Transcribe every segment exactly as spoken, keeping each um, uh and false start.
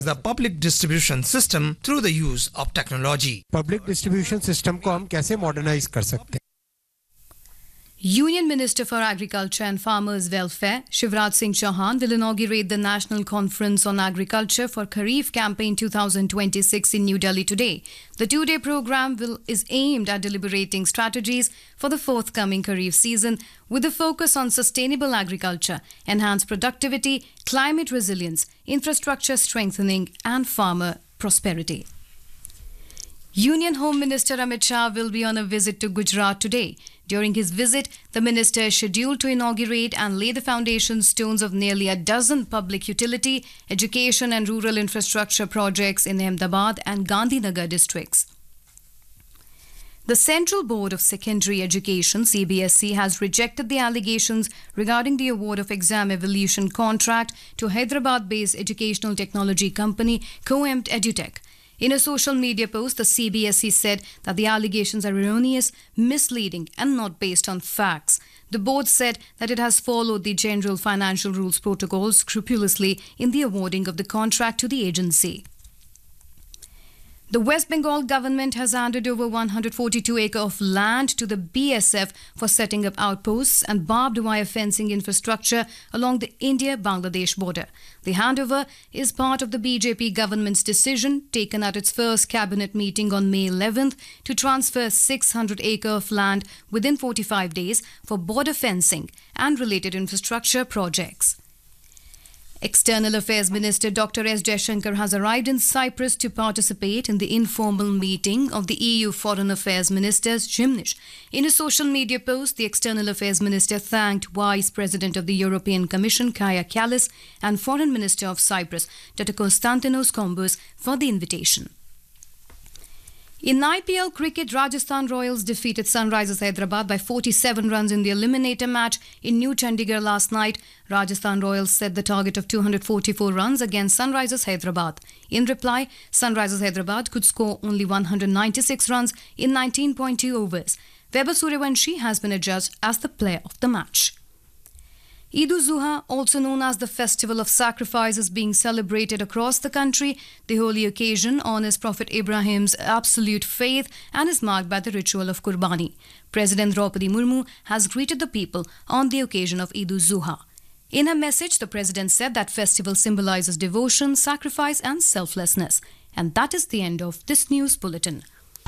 the public distribution system through the use of technology. Public distribution system को हम कैसे modernize कर सकते हैं? Union Minister for Agriculture and Farmers Welfare, Shivraj Singh Chauhan, will inaugurate the National Conference on Agriculture for Kharif Campaign twenty twenty-six in New Delhi today. The two-day program will, is aimed at deliberating strategies for the forthcoming Kharif season with a focus on sustainable agriculture, enhanced productivity, climate resilience, infrastructure strengthening and farmer prosperity. Union Home Minister Amit Shah will be on a visit to Gujarat today. During his visit, the minister is scheduled to inaugurate and lay the foundation stones of nearly a dozen public utility, education and rural infrastructure projects in Ahmedabad and Gandhinagar districts. The Central Board of Secondary Education, C B S E, has rejected the allegations regarding the award of exam evaluation contract to Hyderabad-based educational technology company Coempt Edutech. In a social media post, the C B S E said that the allegations are erroneous, misleading and not based on facts. The board said that it has followed the General Financial Rules Protocol scrupulously in the awarding of the contract to the agency. The West Bengal government has handed over one hundred forty-two acres of land to the B S F for setting up outposts and barbed wire fencing infrastructure along the India-Bangladesh border. The handover is part of the B J P government's decision taken at its first cabinet meeting on May eleventh to transfer six hundred acres of land within forty-five days for border fencing and related infrastructure projects. External Affairs Minister Doctor S Jaishankar has arrived in Cyprus to participate in the informal meeting of the E U Foreign Affairs Ministers, Gymnich. In a social media post, the External Affairs Minister thanked Vice President of the European Commission, Kaja Kallas, and Foreign Minister of Cyprus, Doctor Konstantinos Kombos, for the invitation. In I P L cricket, Rajasthan Royals defeated Sunrisers Hyderabad by forty-seven runs in the eliminator match in New Chandigarh last night. Rajasthan Royals set the target of two hundred forty-four runs against Sunrisers Hyderabad. In reply, Sunrisers Hyderabad could score only one hundred ninety-six runs in nineteen point two overs. Weber Suryavanshi has been adjudged as the player of the match. Eid-ul-Zuha, also known as the Festival of Sacrifice, is being celebrated across the country. The holy occasion honors Prophet Ibrahim's absolute faith and is marked by the ritual of Qurbani. President Draupadi Murmu has greeted the people on the occasion of Eid-ul-Zuha. In her message, the President said that festival symbolizes devotion, sacrifice and selflessness. And that is the end of this news bulletin.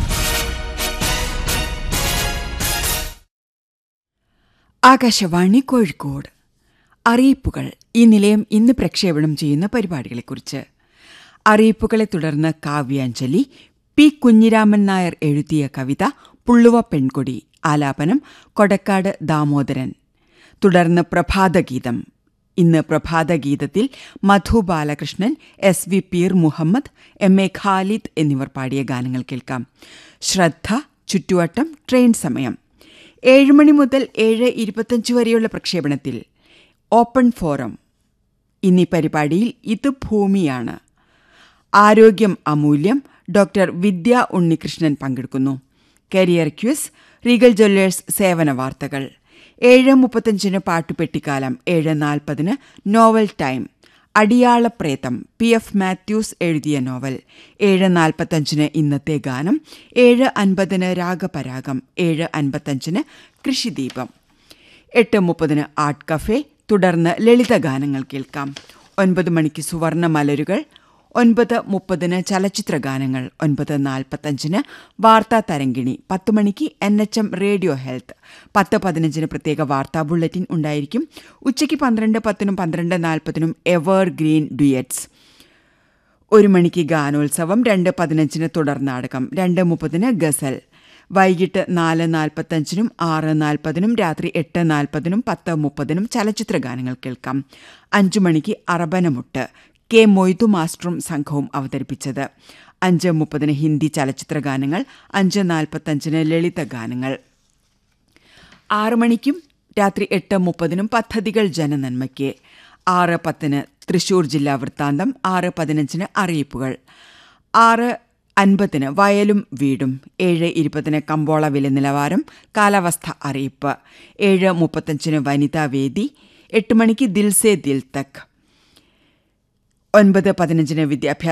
Akashvani Kozhikode. അറിയിപ്പുകൾ. ഈ നിലയം ഇന്ന് പ്രക്ഷേപണം ചെയ്യുന്ന പരിപാടികളെക്കുറിച്ച്. അറിയിപ്പുകളെ തുടർന്ന് Kavyanjali. P Kunhiraman Nair എഴുതിയ കവിത പുള്ളുവ പെൺകൊടി. ആലാപനം കൊടക്കാട് ദാമോദരൻ. തുടർന്ന് പ്രഭാതഗീതം. ഇന്ന് പ്രഭാതഗീതത്തിൽ Madhu Balakrishnan, S V Peer Muhammad, M A Khalid എന്നിവർ പാടിയ ഗാനങ്ങൾ കേൾക്കാം. ശ്രദ്ധ, ചുറ്റുവട്ടം, ട്രെയിൻ സമയം. ഏഴ് മണി മുതൽ ഏഴ് ഇരുപത്തഞ്ച് വരെയുള്ള പ്രക്ഷേപണത്തിൽ ഓപ്പൺ ഫോറം. ഇന്നീ പരിപാടിയിൽ ഇത് ഭൂമിയാണ്. ആരോഗ്യം അമൂല്യം. ഡോക്ടർ വിദ്യ ഉണ്ണികൃഷ്ണൻ പങ്കെടുക്കുന്നു. കരിയർ ക്യൂസ്, റീഗൽ ജ്വല്ലേഴ്സ് സേവന വാർത്തകൾ. ഏഴ് മുപ്പത്തഞ്ചിന് പാട്ടുപെട്ടിക്കാലം. ഏഴ് നാൽപ്പതിന് novel time. അടിയാളപ്രേതം, P F Mathews എഴുതിയ നോവൽ. ഏഴ് നാൽപ്പത്തഞ്ചിന് ഇന്നത്തെ ഗാനം. ഏഴ് അൻപതിന് രാഗപരാഗം. ഏഴ് അൻപത്തഞ്ചിന് കൃഷിദീപം. എട്ട് മുപ്പതിന് ആർട്ട് കഫേ. തുടർന്ന് ലളിതഗാനങ്ങൾ കേൾക്കാം. ഒൻപത് മണിക്ക് സുവർണ മലരുകൾ. ഒൻപത് മുപ്പതിന് ചലച്ചിത്ര ഗാനങ്ങൾ. ഒൻപത് നാൽപ്പത്തഞ്ചിന് വാർത്താ തരംഗിണി. പത്ത് മണിക്ക് N H M radio health. പത്ത് പതിനഞ്ചിന് പ്രത്യേക വാർത്താ ബുള്ളറ്റിൻ ഉണ്ടായിരിക്കും. ഉച്ചയ്ക്ക് പന്ത്രണ്ട് പത്തിനും പന്ത്രണ്ട് നാൽപ്പതിനും എവർ ഗ്രീൻ ഡുയറ്റ്സ്. ഒരു മണിക്ക് ഗാനോത്സവം. രണ്ട് പതിനഞ്ചിന് തുടർ നാടകം. രണ്ട് മുപ്പതിന് ഗസൽ. വൈകിട്ട് നാല് നാൽപ്പത്തഞ്ചിനും ആറ് നാൽപ്പതിനും രാത്രി എട്ട് നാൽപ്പതിനും പത്ത് മുപ്പതിനും ചലച്ചിത്ര ഗാനങ്ങൾ കേൾക്കാം. അഞ്ചു മണിക്ക് അറബനമുട്ട്. കെ മൊയ്തു മാസ്റ്ററും സംഘവും അവതരിപ്പിച്ചത്. അഞ്ച് മുപ്പതിന് ഹിന്ദി ചലച്ചിത്ര ഗാനങ്ങൾ. അഞ്ച് നാൽപ്പത്തഞ്ചിന് ലളിത ഗാനങ്ങൾ. ആറ് മണിക്കും രാത്രി എട്ട് മുപ്പതിനും പദ്ധതികൾ ജനനന്മയ്ക്ക്. ആറ് പത്തിന് തൃശൂർ ജില്ലാ വൃത്താന്തം. ആറ് പതിനഞ്ചിന് അറിയിപ്പുകൾ. ആറ് അൻപതിന് വയലും വീടും. ഏഴ് ഇരുപതിന് കമ്പോള വില നിലവാരം, കാലാവസ്ഥ അറിയിപ്പ്. ഏഴ് മുപ്പത്തഞ്ചിന് വനിതാവേദി. എട്ട് മണിക്ക് ദിൽ സേ ദിൽ തക്. ഒൻപത് പതിനഞ്ചിന് വിദ്യാഭ്യാസ